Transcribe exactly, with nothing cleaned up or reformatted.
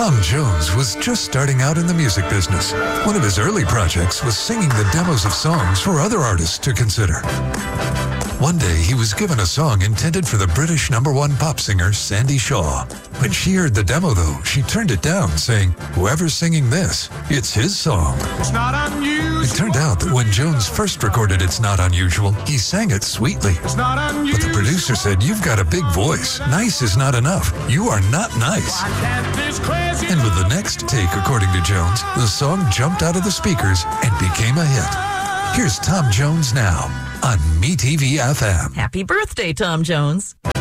Tom Jones was just starting out in the music business. One of his early projects was singing the demos of songs for other artists to consider. One day, he was given a song intended for the British number one pop singer, Sandy Shaw. When she heard the demo, though, she turned it down, saying, "Whoever's singing this, it's his song." It's not unusual. It turned out that when Jones first recorded It's Not Unusual, he sang it sweetly. It's not unusual. But the producer said, "You've got a big voice. Nice is not enough. You are not nice." Why can't this crazy And with the next take, according to Jones, the song jumped out of the speakers and became a hit. Here's Tom Jones now on MeTV F M. Happy birthday, Tom Jones.